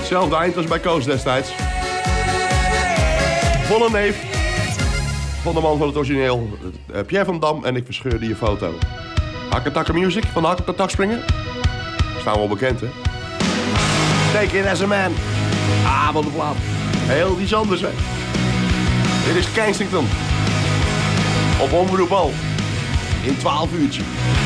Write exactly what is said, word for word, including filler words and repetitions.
Hetzelfde eind als bij Koos destijds. Volle neef. Van de man van het origineel. Uh, Pierre van Dam en ik verscheurde je foto. Hakketakke Music van de Hakketak springen. Staan we al bekend, hè? Take it as a man. Ah, wat een plaat. Heel iets anders, hè? Dit is Kensington. Op Omroep Al. In twaalf uurtje.